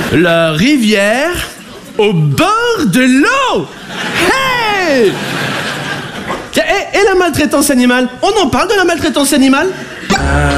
La rivière au bord de l'eau. Hey! Et la maltraitance animale? On en parle de la maltraitance animale?